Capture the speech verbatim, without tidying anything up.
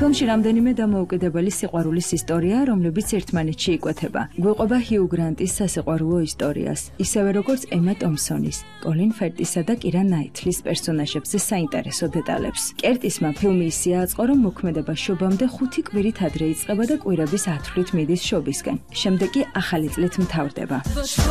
ფილმში რამდენიმე დამოუკიდებელი სიყვარულის ისტორია, რომლებიც ერთმანეთში იკვეთება. გვეყვება ჰიუ გრანტის სასიყვარულო ისტორიას, ისევე როგორც ემა ტომპსონის, კოლინ ფერტისა და კირა ნაითლის პერსონაჟებზე საინტერესო დეტალებს. კერტისმა ფილმი ისე აწყო, რომ მოქმედება შობამდე ხუთი კვირით ადრე იწყება და კვირების ათვლით მიდის შობისკენ. შემდეგ კი ახალი წლით მთავრდება.